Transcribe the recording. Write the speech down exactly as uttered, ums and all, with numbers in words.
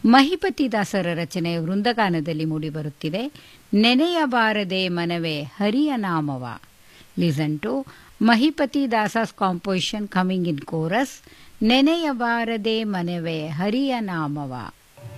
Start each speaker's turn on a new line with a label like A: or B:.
A: ಮಹಿಪತಿ ದಾಸರ ರಚನೆ ವೃಂದಗಾನದಲ್ಲಿ ಮೂಡಿಬರುತ್ತಿದೆ. ನೆನೆಯಬಾರದೆ ಮನವೇ ಹರಿಯ ನಾಮವ. Listen to Mahipati ದಾಸಸ್ composition coming in chorus. ನೆನೆಯಬಾರದೆ ಮನವೇ ಹರಿಯ ನಾಮವ.